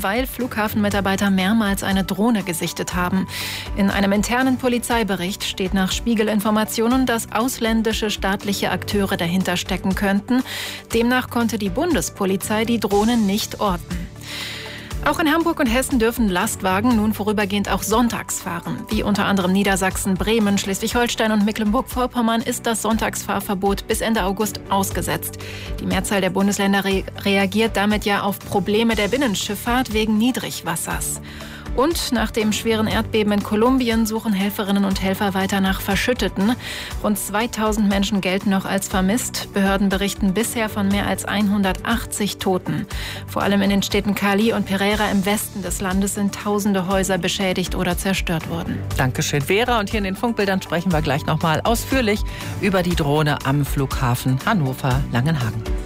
weil Flughafenmitarbeiter mehrmals eine Drohne gesichtet haben. In einem internen Polizeibericht steht nach Spiegel-Informationen, dass ausländische staatliche Akteure dahinter stecken könnten. Demnach konnte die Bundespolizei die Drohne nicht orten. Auch in Hamburg und Hessen dürfen Lastwagen nun vorübergehend auch sonntags fahren. Wie unter anderem Niedersachsen, Bremen, Schleswig-Holstein und Mecklenburg-Vorpommern ist das Sonntagsfahrverbot bis Ende August ausgesetzt. Die Mehrzahl der Bundesländer reagiert damit ja auf Probleme der Binnenschifffahrt wegen Niedrigwassers. Und nach dem schweren Erdbeben in Kolumbien suchen Helferinnen und Helfer weiter nach Verschütteten. Rund 2000 Menschen gelten noch als vermisst. Behörden berichten bisher von mehr als 180 Toten. Vor allem in den Städten Cali und Pereira im Westen des Landes sind tausende Häuser beschädigt oder zerstört worden. Dankeschön, Vera. Und hier in den Funkbildern sprechen wir gleich nochmal ausführlich über die Drohne am Flughafen Hannover-Langenhagen.